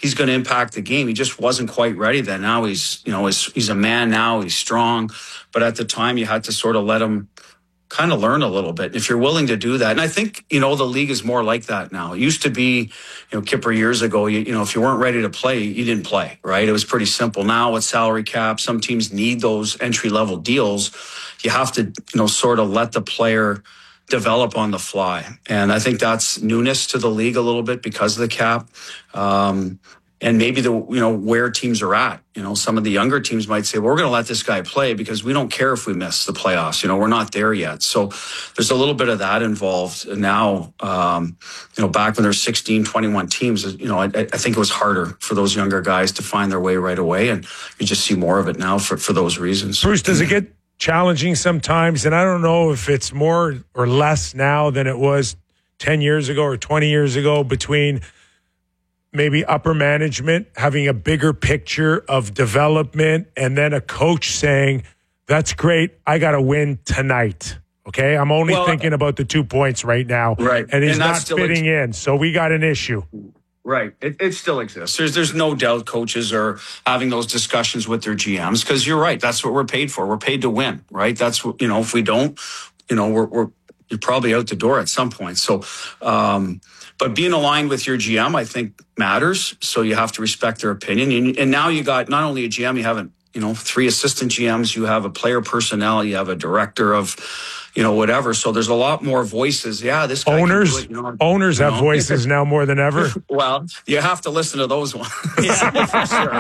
he's going to impact the game. He just wasn't quite ready then. Now he's a man now. He's strong. But at the time, you had to sort of let him kind of learn a little bit. If you're willing to do that. And I think, the league is more like that now. It used to be, Kipper, years ago, if you weren't ready to play, you didn't play, right? It was pretty simple. Now with salary cap, some teams need those entry level deals. You have to, sort of let the player develop on the fly. And I think that's newness to the league a little bit because of the cap. And maybe where teams are at. Some of the younger teams might say, well, we're going to let this guy play because we don't care if we miss the playoffs. We're not there yet. So there's a little bit of that involved now. Back when there's 16, 21 teams, I think it was harder for those younger guys to find their way right away. And you just see more of it now for those reasons. Bruce, does it get challenging sometimes? And I don't know if it's more or less now than it was 10 years ago or 20 years ago between maybe upper management having a bigger picture of development and then a coach saying, that's great, I got to win tonight. Okay, I'm only thinking about the 2 points right now. Right. And he's not fitting in, so we got an issue. Right. It still exists. There's no doubt coaches are having those discussions with their GMs because you're right. That's what we're paid for. We're paid to win, right? That's what, if we don't, you're probably out the door at some point. So, but being aligned with your GM, I think matters. So you have to respect their opinion. And now you got not only a GM, you have 3 assistant GMs, you have a player personnel, you have a director of, whatever. So there's a lot more voices. Yeah, this guy owners have voices now more than ever. Well, you have to listen to those ones. Yeah, for sure.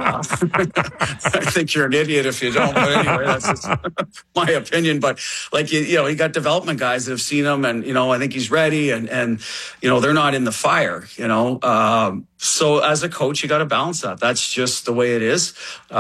I think you're an idiot if you don't. But anyway, that's just my opinion. But you got development guys that have seen him, and I think he's ready, and they're not in the fire. So as a coach, you got to balance that. That's just the way it is.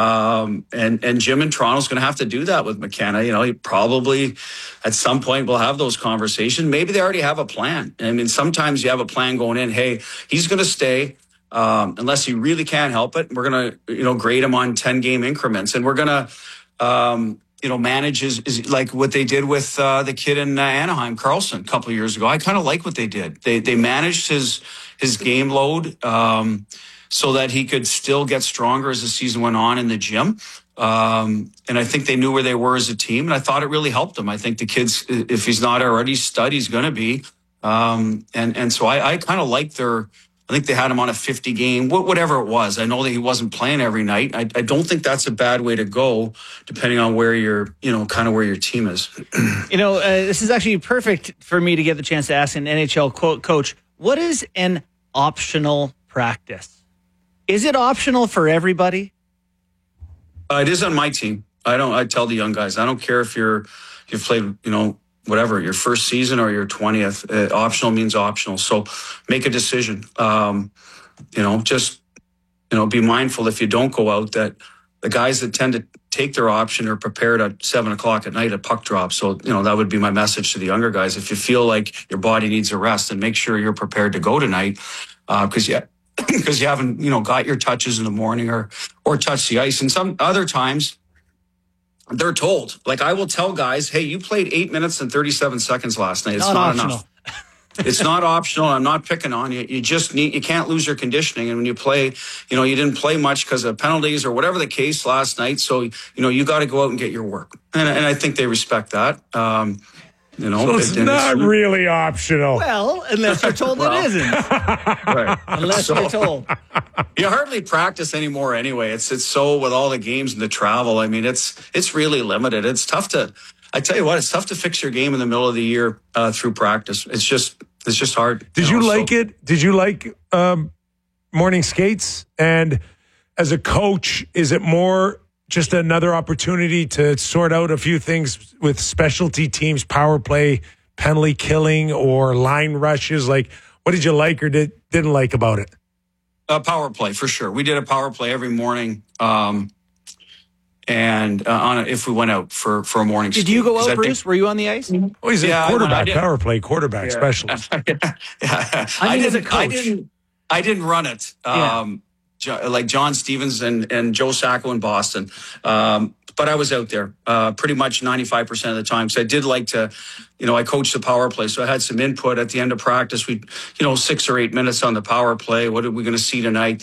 And Jim in Toronto's going to have to do that with McKenna. He probably at some point will have those conversations. Maybe they already have a plan. I mean, sometimes you have a plan going in. Hey, he's going to stay unless he really can't help it. We're going to, grade him on 10-game increments, and we're going to, manage his like what they did with the kid in Anaheim, Carlson, a couple of years ago. I kind of like what they did. They managed his game load so that he could still get stronger as the season went on in the gym. And I think they knew where they were as a team, and I thought it really helped them. I think the kids, if he's not already stud, he's going to be. And so I kind of like I think they had him on a 50-game, whatever it was. I know that he wasn't playing every night. I don't think that's a bad way to go, depending on where kind of where your team is. This is actually perfect for me to get the chance to ask an NHL coach, what is an optional practice? Is it optional for everybody? It is on my team. I tell the young guys, I don't care if you've played, whatever, your first season or your 20th. Optional means optional. So make a decision. Just be mindful if you don't go out that the guys that tend to take their option are prepared at 7:00 at night at puck drop. So, that would be my message to the younger guys. If you feel like your body needs a rest, then make sure you're prepared to go tonight. Because you haven't, got your touches in the morning or touched the ice. And some other times they're told, like I will tell guys, hey, you played 8 minutes and 37 seconds last night. It's not enough. It's not optional. I'm not picking on you. You can't lose your conditioning. And when you play, you didn't play much because of penalties or whatever the case last night. So, you got to go out and get your work. And I think they respect that. So it's not really optional. Well, unless you're told it isn't. Right. Unless you're told. You hardly practice anymore anyway. It's so with all the games and the travel. I mean, it's really limited. It's tough I tell you what, it's tough to fix your game in the middle of the year through practice. It's just hard. Did you like it? Did you like morning skates? And as a coach, is it more just another opportunity to sort out a few things with specialty teams, power play, penalty killing, or line rushes? Like, what did you like or didn't like about it? Power play, for sure. We did a power play every morning. If we went out for a morning skate. Did you go out, Bruce? Were you on the ice? Oh, he's a power play quarterback specialist. Yeah. As a coach. I didn't run it. Like John Stevens and Joe Sacco in Boston. But I was out there pretty much 95% of the time. So I did like to, I coached the power play. So I had some input at the end of practice. We, 6 or 8 minutes on the power play. What are we going to see tonight?